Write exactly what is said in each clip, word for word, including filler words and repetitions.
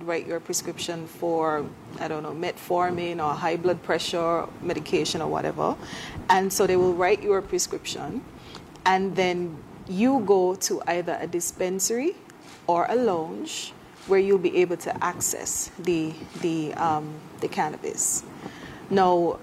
write your prescription for, I don't know, metformin or high blood pressure medication or whatever. And so they will write your prescription, and then you go to either a dispensary or a lounge where you'll be able to access the, the, um, the cannabis. Now,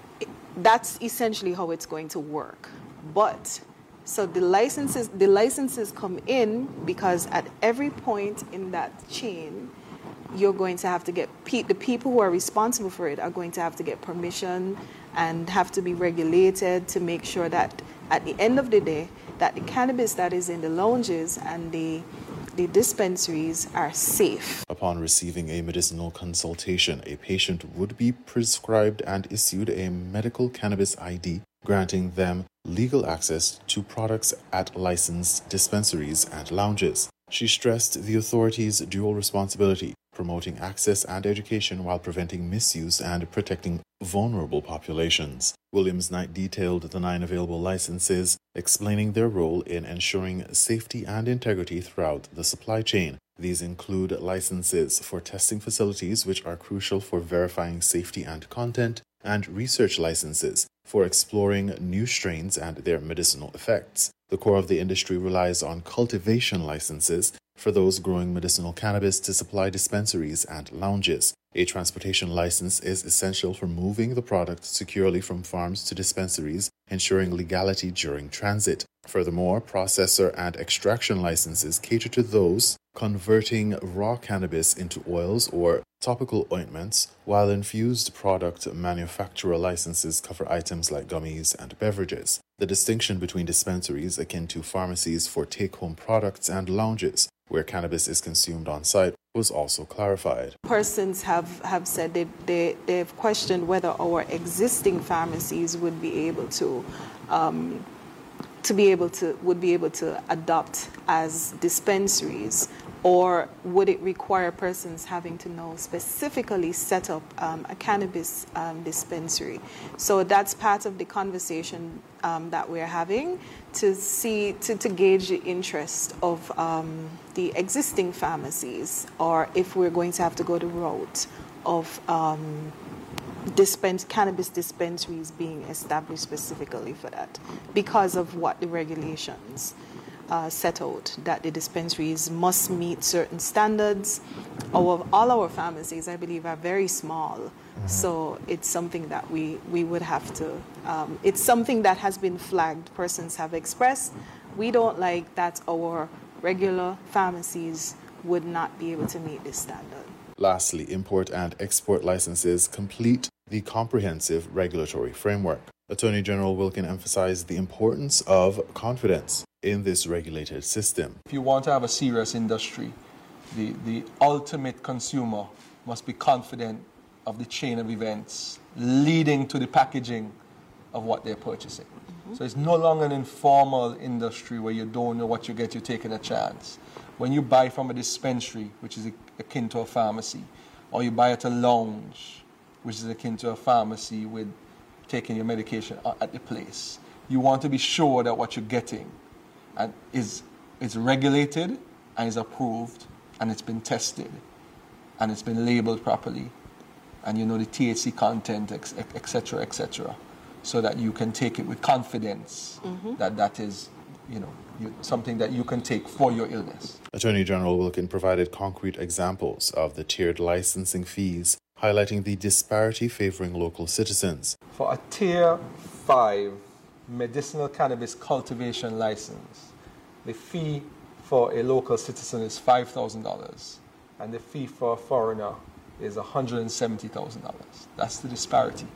that's essentially how it's going to work. But so the licenses, the licenses come in because at every point in that chain, you're going to have to get pe- the people who are responsible for it are going to have to get permission and have to be regulated to make sure that at the end of the day, that the cannabis that is in the lounges and the the dispensaries are safe. Upon receiving a medicinal consultation, a patient would be prescribed and issued a medical cannabis I D, granting them legal access to products at licensed dispensaries and lounges. She stressed the authorities' dual responsibility, promoting access and education while preventing misuse and protecting vulnerable populations. Williams-Knight detailed the nine available licenses, explaining their role in ensuring safety and integrity throughout the supply chain. These include licenses for testing facilities, which are crucial for verifying safety and content, and research licenses for exploring new strains and their medicinal effects. The core of the industry relies on cultivation licenses for those growing medicinal cannabis to supply dispensaries and lounges. A transportation license is essential for moving the product securely from farms to dispensaries, ensuring legality during transit. Furthermore, processor and extraction licenses cater to those converting raw cannabis into oils or topical ointments, while infused product manufacturer licenses cover items like gummies and beverages. The distinction between dispensaries, akin to pharmacies for take-home products, and lounges, where cannabis is consumed on site, was also clarified. Persons have, have said they, they, they've questioned whether our existing pharmacies would be able to um, to be able to would be able to adopt as dispensaries, or would it require persons having to know specifically set up um, a cannabis um, dispensary? So that's part of the conversation um, that we're having to see to, to gauge the interest of um, the existing pharmacies, or if we're going to have to go the route of um, dispense cannabis dispensaries being established specifically for that, because of what the regulations uh, set out, that the dispensaries must meet certain standards. Our, all our pharmacies, I believe, are very small, mm-hmm. so it's something that we, we would have to, um, it's something that has been flagged. Persons have expressed, we don't like that our regular pharmacies would not be able to meet this standard. Lastly, import and export licenses complete the comprehensive regulatory framework. Attorney General Wilkin emphasized the importance of confidence in this regulated system. If you want to have a serious industry, the, the ultimate consumer must be confident of the chain of events leading to the packaging of what they're purchasing. Mm-hmm. So it's no longer an informal industry where you don't know what you get, you're taking a chance. When you buy from a dispensary, which is akin to a pharmacy, or you buy at a lounge, which is akin to a pharmacy with taking your medication at the place, you want to be sure that what you're getting and is, is regulated and is approved and it's been tested and it's been labeled properly, and you know the T H C content, et cetera, et cetera, so that you can take it with confidence, mm-hmm. that that is, you know, you, something that you can take for your illness. Attorney General Wilkin provided concrete examples of the tiered licensing fees, highlighting the disparity favoring local citizens. For a Tier five medicinal cannabis cultivation license, the fee for a local citizen is five thousand dollars, and the fee for a foreigner is one hundred seventy thousand dollars. That's the disparity.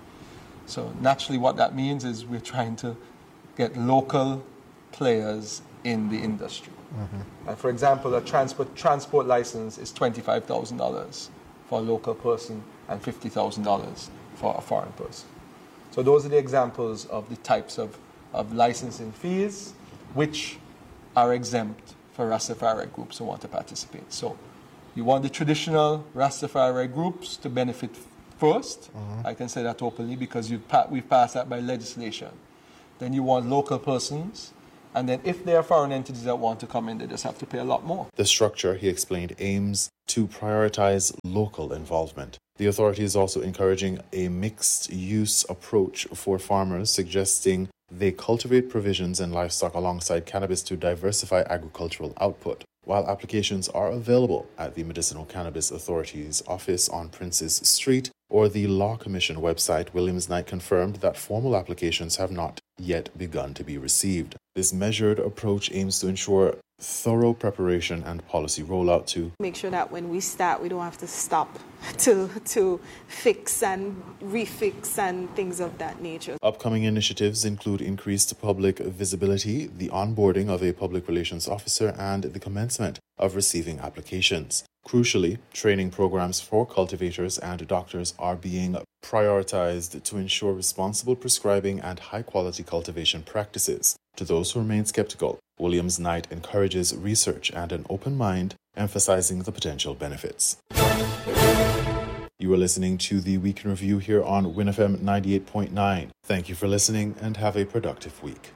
So naturally what that means is we're trying to get local players in the industry. Mm-hmm. And for example, a transport, transport license is twenty-five thousand dollars for a local person and fifty thousand dollars for a foreign person. So those are the examples of the types of, of licensing fees which are exempt for Rastafari groups who want to participate. So you want the traditional Rastafari groups to benefit first. Mm-hmm. I can say that openly because you've pa- we've passed that by legislation. Then you want local persons, And then if there are foreign entities that want to come in, they just have to pay a lot more. The structure, he explained, aims to prioritize local involvement. The authority is also encouraging a mixed-use approach for farmers, suggesting they cultivate provisions and livestock alongside cannabis to diversify agricultural output. While applications are available at the Medicinal Cannabis Authority's office on Princes Street or the Law Commission website, Williams-Knight confirmed that formal applications have not yet begun to be received. This measured approach aims to ensure thorough preparation and policy rollout to make sure that when we start, we don't have to stop to to fix and refix and things of that nature. Upcoming initiatives include increased public visibility, the onboarding of a public relations officer, and the commencement of receiving applications. Crucially, training programs for cultivators and doctors are being prioritized to ensure responsible prescribing and high-quality cultivation practices. To those who remain skeptical, Williams-Knight encourages research and an open mind, emphasizing the potential benefits. You are listening to the Week in Review here on Win F M ninety-eight point nine. Thank you for listening and have a productive week.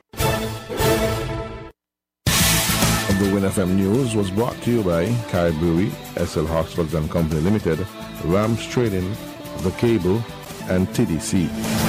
The Win F M News was brought to you by Kai Brewery, S L Hoxford and Company Limited, Rams Trading, The Cable, and T D C.